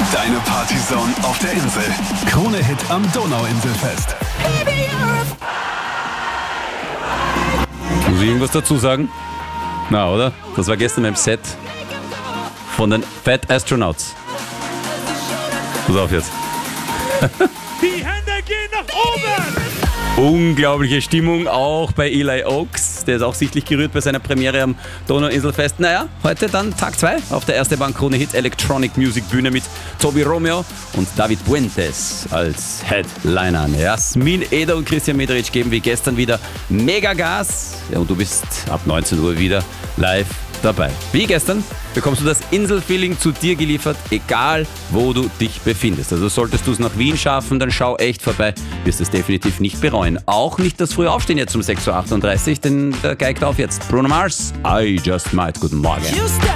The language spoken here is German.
Deine Partyzone auf der Insel. Krone-Hit am Donauinselfest. Muss ich irgendwas dazu sagen? Na, oder? Das war gestern beim Set von den Fat Astronauts. Pass auf jetzt. Die Hände gehen nach oben! Unglaubliche Stimmung auch bei Eli Oaks. Der ist auch sichtlich gerührt bei seiner Premiere am Donauinselfest. Naja, heute dann Tag 2 auf der erste Bank Krone Hit Electronic Music Bühne mit Tobi Romeo und David Puentes als Headliner. Jasmin Eder und Christian Medric geben wie gestern wieder mega Gas. Ja, und du bist ab 19 Uhr wieder live dabei. Wie gestern bekommst du das Inselfeeling zu dir geliefert, egal wo du dich befindest. Also solltest du es nach Wien schaffen, dann schau echt vorbei, wirst es definitiv nicht bereuen. Auch nicht das frühe Aufstehen jetzt um 6.38 Uhr, denn der geigt auf jetzt. Bruno Mars, I Just Might. Guten Morgen. Houston.